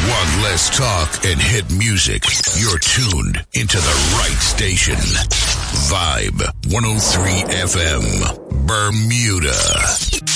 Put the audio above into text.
Want less talk and hit music? You're tuned into the right station. Vibe 103 FM, Bermuda.